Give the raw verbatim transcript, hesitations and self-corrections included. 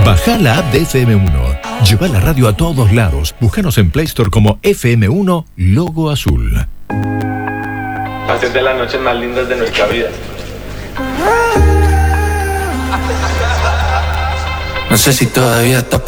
Baja la app de F M uno. Lleva la radio a todos lados. Búscanos en Play Store como F M uno Logo Azul. Hacer de las noches más lindas de nuestra vida. No sé si todavía estás